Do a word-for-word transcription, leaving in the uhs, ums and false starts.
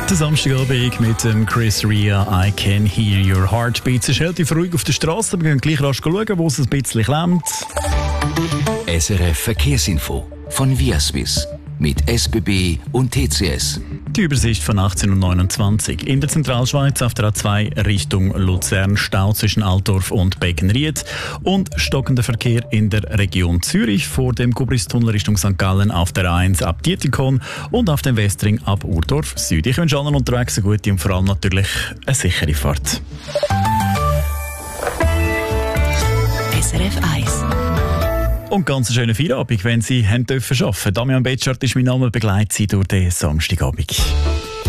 Der Samstagabend mit dem Chris Rea, I Can Hear Your Heartbeat. Es ist relativ ruhig auf der Straße, wir gehen gleich rasch schauen, wo es ein bisschen klemmt. S R F Verkehrsinfo von Viaswiss mit S B B und T C S. Die Übersicht von achtzehn Uhr neunundzwanzig. In der Zentralschweiz auf der A zwei Richtung Luzern Stau zwischen Altdorf und Beckenried und stockender Verkehr in der Region Zürich vor dem Gubristunnel Richtung Sankt Gallen auf der A eins ab Dietikon und auf dem Westring ab Urdorf Süd. Ich wünsche allen unterwegs eine gute und vor allem natürlich eine sichere Fahrt. S R F eins. Und ganz einen schönen Feierabend, wenn Sie haben dürfen arbeiten. Damian Betschart ist mein Name, begleitet Sie durch den Samstagabend.